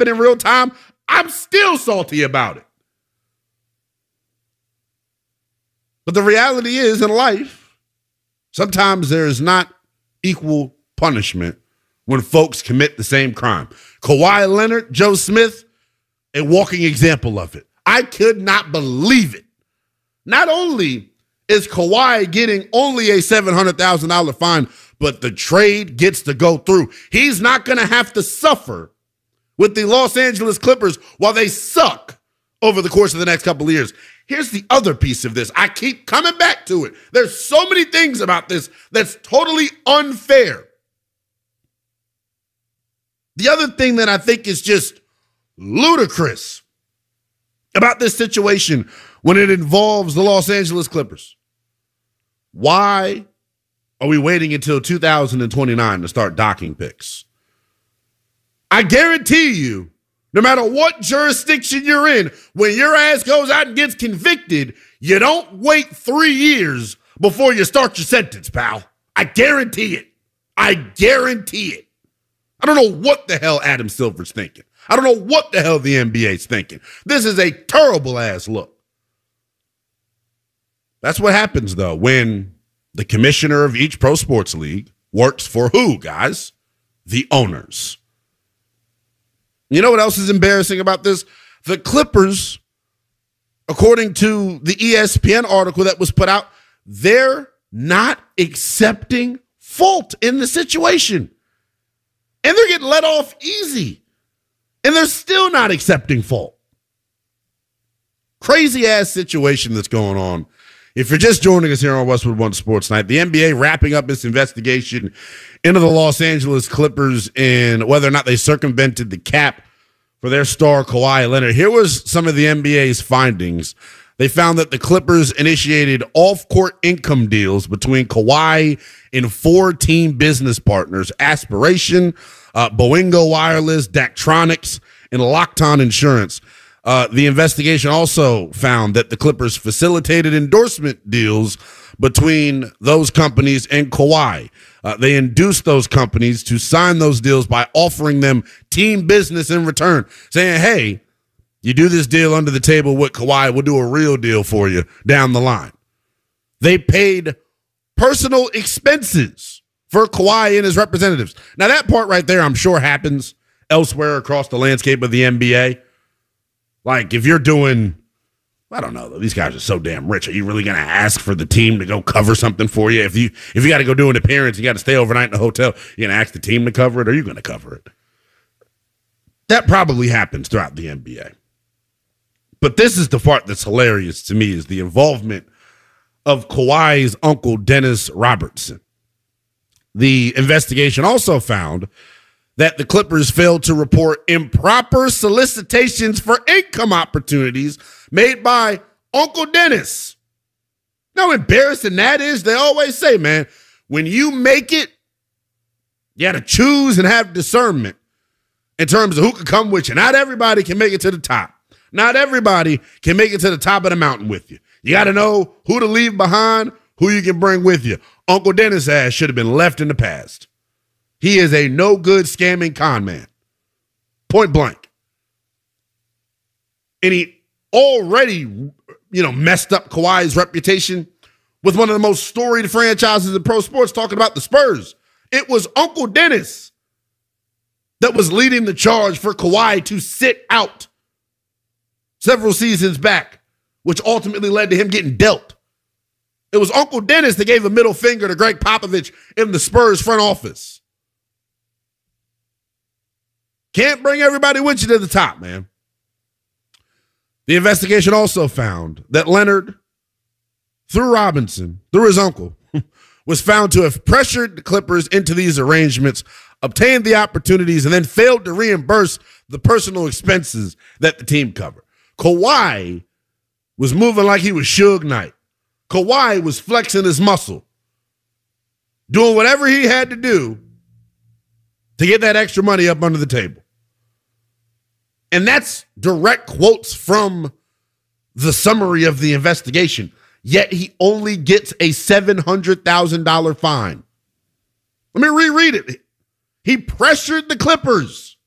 happen in real time, I'm still salty about it. But the reality is, in life, sometimes there is not equal punishment when folks commit the same crime. Kawhi Leonard, Joe Smith, a walking example of it. I could not believe it. Not only is Kawhi getting only a $700,000 fine, but the trade gets to go through. He's not going to have to suffer with the Los Angeles Clippers while they suck over the course of the next couple of years. Here's the other piece of this. I keep coming back to it. There's so many things about this that's totally unfair. The other thing that I think is just ludicrous about this situation when it involves the Los Angeles Clippers. Why are we waiting until 2029 to start docking picks? I guarantee you, no matter what jurisdiction you're in, when your ass goes out and gets convicted, you don't wait 3 years before you start your sentence, pal. I guarantee it. I guarantee it. I don't know what the hell Adam Silver's thinking. I don't know what the hell the NBA's thinking. This is a terrible ass look. That's what happens, though, when the commissioner of each pro sports league works for who, guys? The owners. You know what else is embarrassing about this? The Clippers, according to the ESPN article that was put out, they're not accepting fault in the situation. And they're getting let off easy. And they're still not accepting fault. Crazy ass situation that's going on. If you're just joining us here on Westwood One Sports Night, the NBA wrapping up its investigation into the Los Angeles Clippers and whether or not they circumvented the cap for their star Kawhi Leonard. Here was some of the NBA's findings. They found that the Clippers initiated off-court income deals between Kawhi and 4 team business partners: Aspiration, Boingo Wireless, Daktronics, and Lockton Insurance. The investigation also found that the Clippers facilitated endorsement deals between those companies and Kawhi. They induced those companies to sign those deals by offering them team business in return, saying, hey, you do this deal under the table with Kawhi, we'll do a real deal for you down the line. They paid personal expenses for Kawhi and his representatives. Now, that part right there, I'm sure happens elsewhere across the landscape of the NBA. Like, if you're doing, I don't know, these guys are so damn rich. Are you really going to ask for the team to go cover something for you? If you got to go do an appearance, you got to stay overnight in a hotel, you're going to ask the team to cover it, or are you going to cover it? That probably happens throughout the NBA. But this is the part that's hilarious to me, is the involvement of Kawhi's uncle, Dennis Robertson. The investigation also found that the Clippers failed to report improper solicitations for income opportunities made by Uncle Dennis. You know how embarrassing that is? They always say, man, when you make it, you got to choose and have discernment in terms of who can come with you. Not everybody can make it to the top. Not everybody can make it to the top of the mountain with you. You got to know who to leave behind, who you can bring with you. Uncle Dennis' ass should have been left in the past. He is a no-good scamming con man. Point blank. And he already, messed up Kawhi's reputation with one of the most storied franchises in pro sports, talking about the Spurs. It was Uncle Dennis that was leading the charge for Kawhi to sit out several seasons back, which ultimately led to him getting dealt. It was Uncle Dennis that gave a middle finger to Greg Popovich in the Spurs front office. Can't bring everybody with you to the top, man. The investigation also found that Leonard, through Robinson, through his uncle, was found to have pressured the Clippers into these arrangements, obtained the opportunities, and then failed to reimburse the personal expenses that the team covered. Kawhi was moving like he was Suge Knight. Kawhi was flexing his muscle, doing whatever he had to do to get that extra money up under the table. And that's direct quotes from the summary of the investigation. Yet he only gets a $700,000 fine. Let me reread it. He pressured the Clippers